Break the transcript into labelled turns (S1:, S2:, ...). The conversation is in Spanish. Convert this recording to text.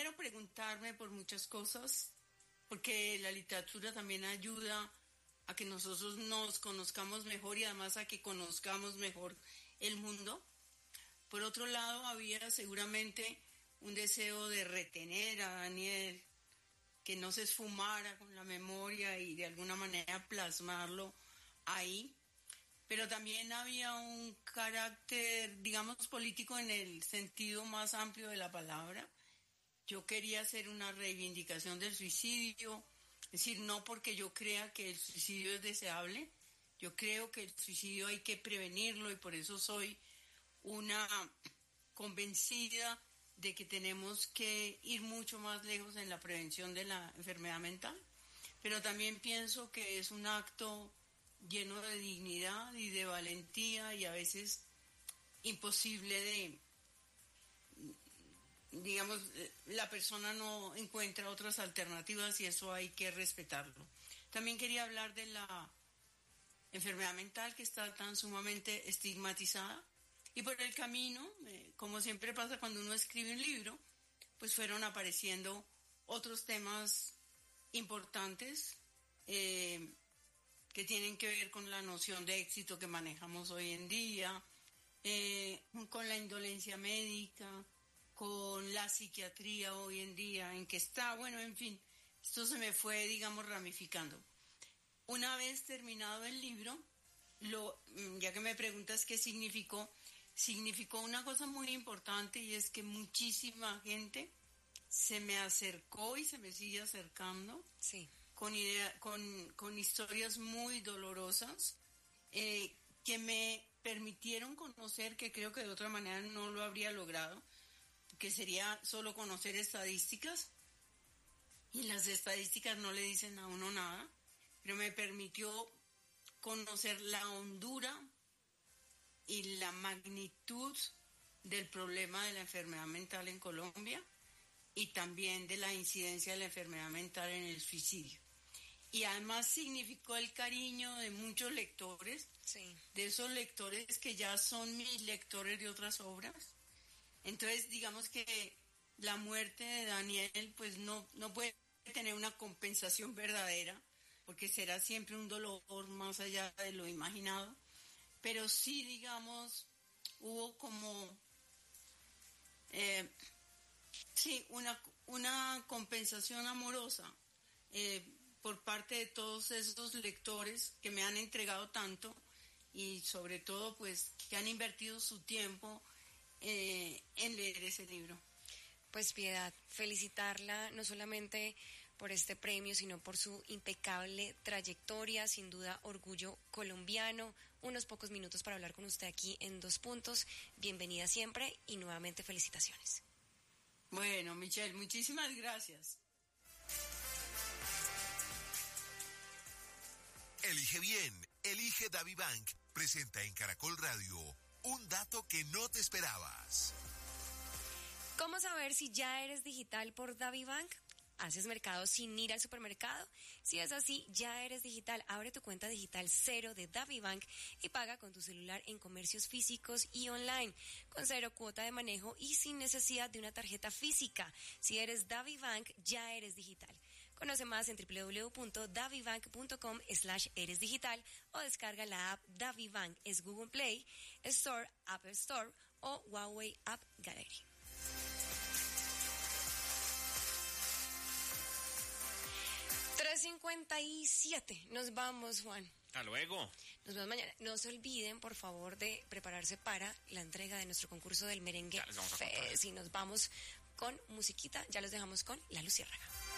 S1: primero preguntarme por muchas cosas, porque la literatura también ayuda a que nosotros nos conozcamos mejor y además a que conozcamos mejor el mundo. Por otro lado, había seguramente un deseo de retener a Daniel, que no se esfumara con la memoria y de alguna manera plasmarlo ahí. Pero también había un carácter, digamos, político en el sentido más amplio de la palabra. Yo quería hacer una reivindicación del suicidio, es decir, no porque yo crea que el suicidio es deseable, yo creo que el suicidio hay que prevenirlo y por eso soy una convencida de que tenemos que ir mucho más lejos en la prevención de la enfermedad mental. Pero también pienso que es un acto lleno de dignidad y de valentía y a veces imposible de, digamos, la persona no encuentra otras alternativas y eso hay que respetarlo. También quería hablar de la enfermedad mental que está tan sumamente estigmatizada y por el camino, como siempre pasa cuando uno escribe un libro, pues fueron apareciendo otros temas importantes que tienen que ver con la noción de éxito que manejamos hoy en día, con la indolencia médica, con la psiquiatría hoy en día, en que está, bueno, en fin, esto se me fue, digamos, ramificando. Una vez terminado el libro, ya que me preguntas qué significó una cosa muy importante y es que muchísima gente se me acercó y se me sigue acercando.
S2: Sí.
S1: Con historias muy dolorosas que me permitieron conocer, que creo que de otra manera no lo habría logrado, que sería solo conocer estadísticas, y las estadísticas no le dicen a uno nada, pero me permitió conocer la hondura y la magnitud del problema de la enfermedad mental en Colombia y también de la incidencia de la enfermedad mental en el suicidio. Y además significó el cariño de muchos lectores,
S2: sí,
S1: de esos lectores que ya son mis lectores de otras obras. Entonces, digamos que la muerte de Daniel pues no puede tener una compensación verdadera, porque será siempre un dolor más allá de lo imaginado, pero sí, digamos, hubo como una compensación amorosa por parte de todos esos lectores que me han entregado tanto y sobre todo pues que han invertido su tiempo en leer ese libro.
S2: Pues Piedad, felicitarla no solamente por este premio, sino por su impecable trayectoria, sin duda orgullo colombiano. Unos pocos minutos para hablar con usted aquí en Dos Puntos. Bienvenida siempre y nuevamente felicitaciones.
S1: Bueno, Michelle, muchísimas gracias.
S3: Elige bien, elige DaviBank. Presenta en Caracol Radio un dato que no te esperabas.
S2: ¿Cómo saber si ya eres digital por DaviBank? ¿Haces mercado sin ir al supermercado? Si es así, ya eres digital. Abre tu cuenta digital cero de DaviBank y paga con tu celular en comercios físicos y online, con cero cuota de manejo y sin necesidad de una tarjeta física. Si eres DaviBank, ya eres digital. Conoce más en www.davibank.com/eresdigital o descarga la app DaviBank. Es Google Play Store, Apple Store o Huawei App Gallery. $3:57. Nos vamos, Juan.
S4: Hasta luego.
S2: Nos vemos mañana. No se olviden, por favor, de prepararse para la entrega de nuestro concurso del merengue.
S4: Ya les vamos a contar.
S2: Si nos vamos con musiquita, ya los dejamos con La Luciérnaga.